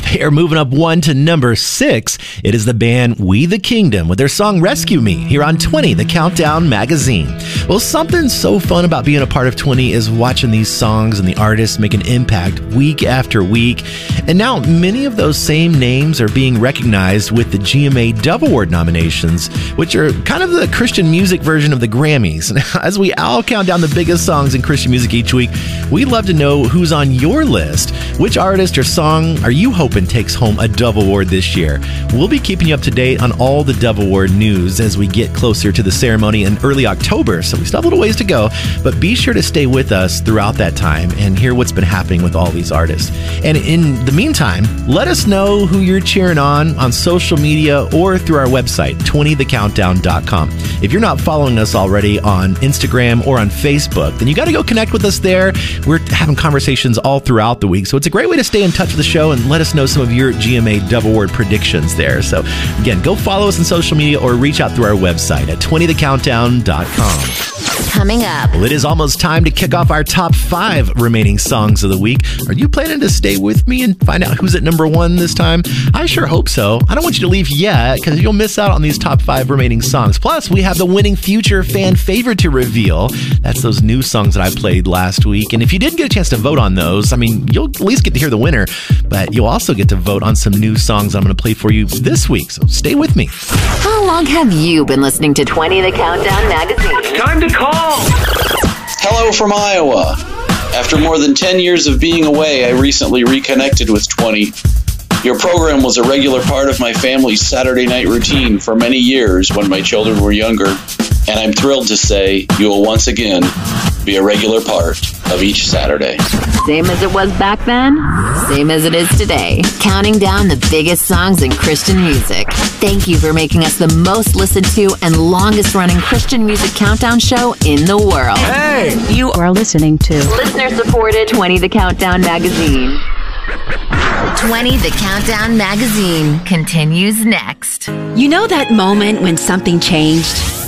They are moving up one to number 6. It is the band We the Kingdom with their song Rescue Me here on 20, the Countdown Magazine. Well, something so fun about being a part of 20 is watching these songs and the artists make an impact week after week. And now many of those same names are being recognized with the GMA Dove Award nominations, which are kind of the Christian music version of the Grammys. As we all count down the biggest songs in Christian music each week, we'd love to know who's on your list. Which artist or song are you hoping takes home a Dove Award this year? We'll be keeping you up to date on all the Dove Award news as we get closer to the ceremony in early October, so we still have a little ways to go, but be sure to stay with us throughout that time and hear what's been happening with all these artists. And in the meantime, let us know who you're cheering on social media or through our website, 20thecountdown.com. If you're not following us already on Instagram or on Facebook, then you got to go connect with us there. We're having conversations all throughout the week, so it's a great way to stay in touch with the show and let us know some of your GMA Dove Award predictions there. So again, go follow us on social media or reach out through our website at 20thecountdown.com. Coming up. Well, it is almost time to kick off our top 5 remaining songs of the week. Are you planning to stay with me and find out who's at number 1 this time? I sure hope so. I don't want you to leave yet because you'll miss out on these top 5 remaining songs. Plus, we have the winning future fan favorite to reveal. That's those new songs that I played last week. And if you didn't get a chance to vote on those, I mean, you'll at least get to hear the winner, but you'll also get to vote on some new songs I'm going to play for you this week. So stay with me. How long have you been listening to 20 The Countdown Magazine? Time to call! Hello from Iowa. After more than 10 years of being away, I recently reconnected with 20. Your program was a regular part of my family's Saturday night routine for many years when my children were younger, and I'm thrilled to say you will once again be a regular part of each Saturday. Same as it was back then, same as it is today. Counting down the biggest songs in Christian music. Thank you for making us the most listened to and longest running Christian music countdown show in the world. Hey! You are listening to Listener-supported 20 The Countdown Magazine. 20 The Countdown Magazine continues next. You know that moment when something changed?